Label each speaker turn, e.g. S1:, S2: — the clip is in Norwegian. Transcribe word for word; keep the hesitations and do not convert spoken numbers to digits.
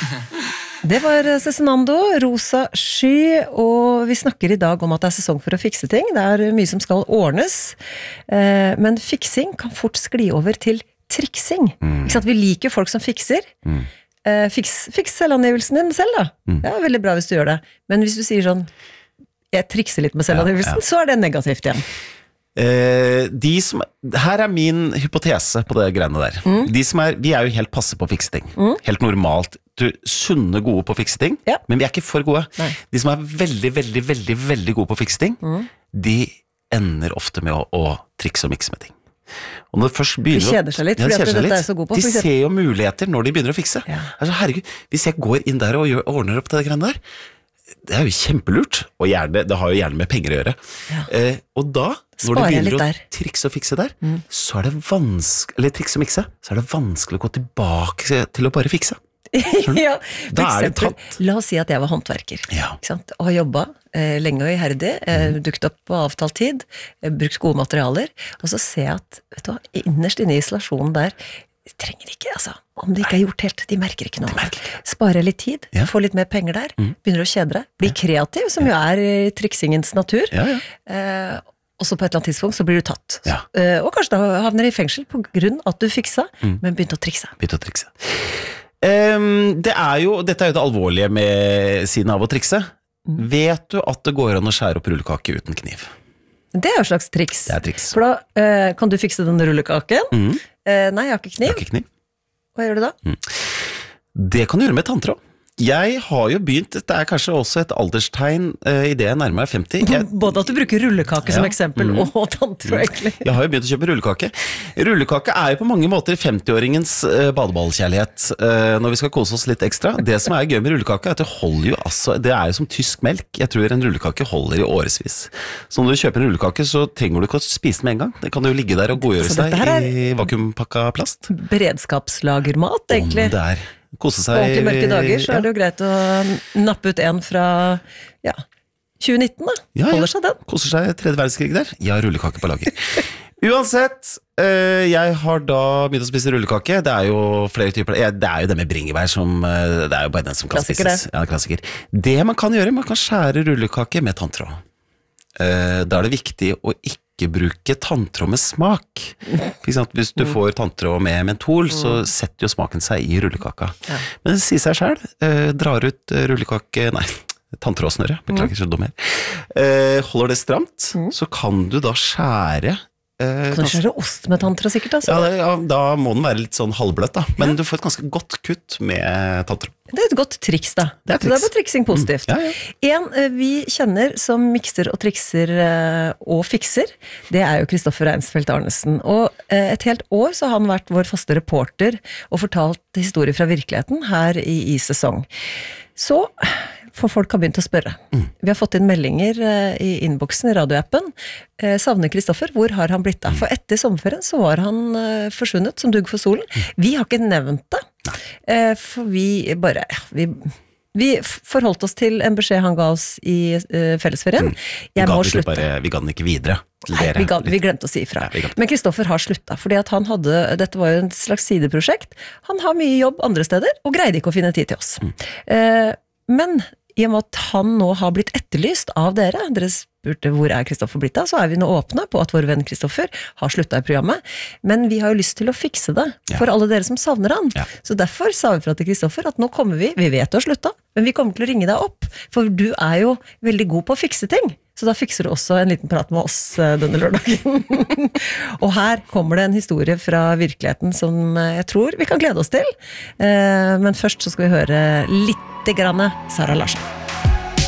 S1: Det var Cezinando, Rosa Sky, og vi snakker I dag om at det er sesong for å fikse ting. Det er mye som skal ordnes, men fiksing kan fort skli over til triksing. Mm. Ikke sant? Vi liker folk som fikser. Mm. Fiks, fiks selvangivelsen din selv da. Mm. Det er veldig bra hvis du gjør det. Men hvis du sier sånn, jeg trikser litt med selvangivelsen, ja, ja. Så er det negativt igjen.
S2: Eh, de som, her er min hypotese på det greiene der. Mm. De som er, vi er jo helt passe på å fikse ting. Mm. Helt normalt. Du, sunne gode på å fikse ting, ja. Men vi er ikke for gode. Nei. De som er veldig, veldig, veldig, veldig gode på å fikse ting, mm. de ender ofte med å, å trikse og mikse med ting. Og når det først begynner
S1: de kjeder seg litt,
S2: ja, de,
S1: fordi at dette er så god på,
S2: de ser jo muligheter når de begynner å fikse. Ja. Altså, herregud, hvis jeg går inn der og gjør, ordner opp det greiene der, det er jo kjempelurt, og gjerne, det har jo gjerne med penger å gjøre. Ja. Eh, og da, når du begynner å trikse og fikse der, mm. så er det vanskelig, eller trikse og mikse, så er det vanskelig å gå tilbake til å bare fikse.
S1: Ja, for eksempel, la oss si at jeg var håndverker, ja. Ikke sant? Og har jobbet eh, lenge og iherdig, eh, mm. dukt opp på avtalt tid, eh, brukt gode materialer, og så ser jeg at, vet du hva, innerst inne I isolasjonen der, de trenger ikke, altså, om det ikke er gjort helt, de merker ikke noe. Merker ikke. Spare litt tid, ja. Få litt mer penger der, mm. begynner å kjede deg, bli kreativ, som jo er I triksingens natur, ja, ja. Eh, og så på et eller annet tidspunkt så blir du tatt. Ja. Eh, og kanskje da havner I fengsel på grunn at du fiksa, mm. men begynte å trikse.
S2: Begynte å trikse. Um, det er jo, dette er jo det alvorlige med siden av å trikse. Mm. Vet du at det går an å skjære opp rullekake uten kniv?
S1: Det er jo et slags triks.
S2: Det er triks.
S1: For da uh, kan du fikse den rullekaken. Mm. Uh, nei, jeg har ikke kniv.
S2: Jeg har ikke kniv.
S1: Hva gjør du da?
S2: Mm. Det kan du gjøre med tanntråd. Jeg har jo begynt, det er kanskje også et alderstegn uh, I det jeg nærmer meg femti. Jeg,
S1: Både at du bruker rullekake ja. Som eksempel, mm. og tanntråd egentlig.
S2: Jeg har jo begynt å kjøpe rullekake. Rullekake er jo på mange måter femti-åringens uh, badeballkjærlighet uh, når vi skal kose oss litt ekstra. Det som er gøy med rullekake er at det holder jo, altså, det er jo som tysk melk. Jeg tror en rullekake holder I årevis. Så når du kjøper en rullekake, så trenger du ikke å spise den med en gang. Det kan jo ligge der og godgjøre seg I vakuumpakka plast.
S1: Beredskapslagermat, egentlig.
S2: Om det er kose seg.
S1: Og I mørke dager så er det jo greit å nappe ut en fra ja, tjue nitten da.
S2: Ja,
S1: Holder seg den.
S2: Koser seg tredje verdenskrig der. Jeg har rullekake på lager. Uansett, øh, jeg har da begynt å spise rullekake. Det er jo flere typer. Ja, det er jo det med bringebær som, øh, det er jo bare den som kan
S1: klassiker,
S2: spises. Det. Ja, klassiker. Det man kan gjøre, man kan skjære rullekake med tanntråd. Uh, da er det viktig å ikke ikke bruke tanntråd med smak. For eksempel, hvis du får tanntråd med mentol, så setter jo smaken seg I rullekaka. Ja. Men det sier seg selv, eh, drar ut rullekake, nei, tanntrådsnøre, beklager så dum her. Eh, holder det stramt, mm. så kan du da skjære Eh,
S1: kan du skjære ost med tanntråd sikkert altså?
S2: Ja, det, ja, da må den være litt sånn halvbløtt da. Men ja. Du får et ganske godt kutt med tanntråd.
S1: Det er et godt triks da.
S2: Det er, triks.
S1: Det er bare triksing positivt.
S2: Mm. Ja,
S1: ja. En vi kjenner som mikser og trikser og fikser, det er jo Kristoffer Reinsfeldt Arnesen. Og et helt år så har han vært vår faste reporter og fortalt historier fra virkeligheten her i, i sesong. Så for folk har begynt å spørre. Mm. Vi har fått inn meldinger uh, I innboksen I radioappen. Uh, savner Kristoffer, hvor har han blitt av? For etter sommerferien så var han uh, forsvunnet som dugg for solen. Mm. Vi har ikke nevnt det. Uh, for vi bare, vi, vi forholdt oss til en beskjed han ga oss I uh, fellesferien. Mm. Jeg må slutte.
S2: Bare, vi ga den ikke videre.
S1: Nei, vi, ga, vi glemte å si ifra. Ja, Men Kristoffer har sluttet, fordi at han hadde, dette var jo en slags sideprosjekt. Han har mye jobb andre steder, og greide ikke å finne tid til oss. Mm. Uh, men I og med at han nå har blitt etterlyst av dere, dere spurte hvor er Kristoffer blitt av, så er vi nå åpne på at vår venn Kristoffer har sluttet I programmet, men vi har jo lyst til å fikse det for ja. Alle dere som savner han. Ja. Så derfor sa vi fra til Kristoffer at nå kommer vi, vi vet du har sluttet, men vi kommer til å ringe deg opp, for du er jo veldig god på å fikse ting. Så da fikser du også en liten prat med oss denne lørdagen. Og her kommer det en historie fra virkeligheten som jeg tror vi kan glede oss til. Men først så skal vi høre litt grann Sara Larsson.